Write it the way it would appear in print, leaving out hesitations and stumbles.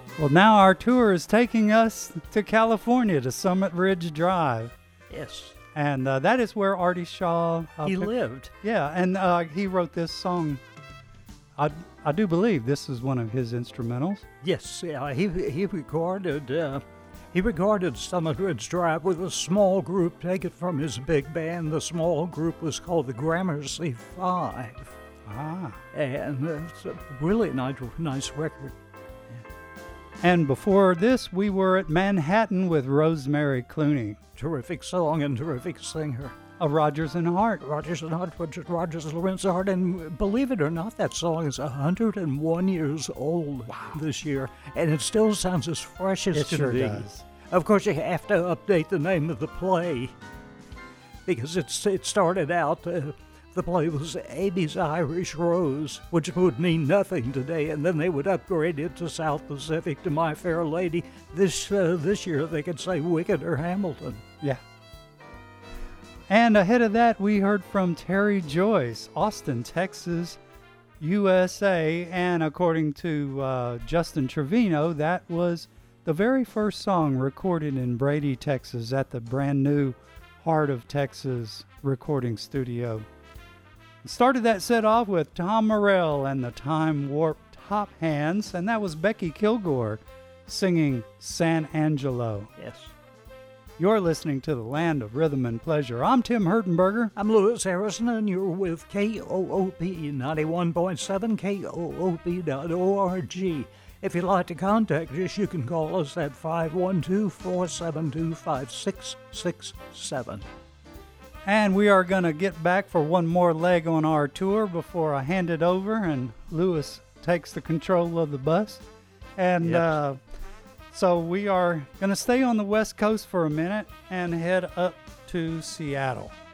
Well, now our tour is taking us to California, to Summit Ridge Drive. Yes. And that is where Artie Shaw... he lived. Yeah, and he wrote this song. I do believe this is one of his instrumentals. Yes, yeah, he recorded Summit Ridge Drive with a small group taken from his big band. The small group was called the Gramercy Five. Ah. And it's a really nice record. And before this, we were at Manhattan with Rosemary Clooney. Terrific song and terrific singer. Of Rodgers and Hart. Rodgers and Lawrence Hart. And believe it or not, that song is 101 years old this year. And it still sounds as fresh as can sure be. Does. Of course, you have to update the name of the play. Because it started out, the play was Amy's Irish Rose, which would mean nothing today. And then they would upgrade it to South Pacific, to My Fair Lady. This year, they could say Wicked or Hamilton. Yeah. And ahead of that, we heard from Terry Joyce, Austin, Texas, USA. And according to Justin Trevino, that was the very first song recorded in Brady, Texas, at the brand new Heart of Texas recording studio. Started that set off with Tom Morell and the Time Warp Top Hands, and that was Becky Kilgore singing San Angelo. Yes. You're listening to the Land of Rhythm and Pleasure. I'm Tim Hertenberger. I'm Lewis Harrison, and you're with KOOP 91.7, KOOP.org. If you'd like to contact us, you can call us at 512-472-5667. And we are going to get back for one more leg on our tour before I hand it over and Lewis takes the control of the bus. And so we are going to stay on the West Coast for a minute and head up to Seattle.